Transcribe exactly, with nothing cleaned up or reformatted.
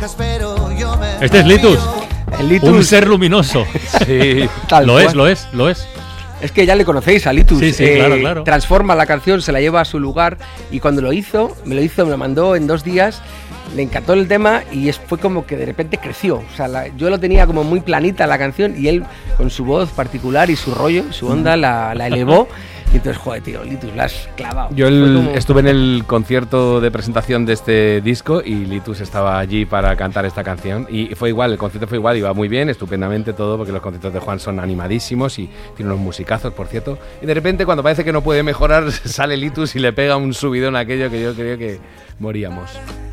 Este es Litus. El Litus. Un ser luminoso. Sí, Tal lo cual. es, lo es, lo es. Es que ya le conocéis a Litus. Sí, sí, eh, claro, claro. Transforma la canción, se la lleva a su lugar y cuando lo hizo, me lo hizo, me lo mandó en dos días, le encantó el tema y es, fue como que de repente creció. O sea, la, yo lo tenía como muy planita la canción y él con su voz particular y su rollo, su onda, la, la elevó. Y entonces, joder, tío, Litus, la has clavado. Yo el, como... estuve en el concierto de presentación de este disco y Litus estaba allí para cantar esta canción y fue igual, el concierto fue igual, iba muy bien, estupendamente todo, porque los conciertos de Juan son animadísimos y tiene unos musicazos, por cierto. Y de repente, cuando parece que no puede mejorar, sale Litus y le pega un subidón a aquello que yo creo que moríamos.